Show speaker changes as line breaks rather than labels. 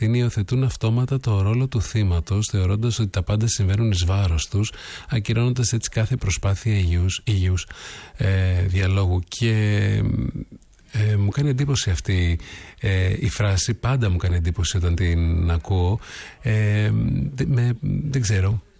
ευθύνη υιοθετούν αυτόματα το ρόλο του θύματος, θεωρώντας ότι τα πάντα συμβαίνουν εις βάρος τους, ακυρώνοντας έτσι κάθε προσπάθεια υγιούς διαλόγου. Και μου κάνει εντύπωση αυτή η φράση, πάντα μου κάνει εντύπωση όταν την ακούω. Δεν ξέρω,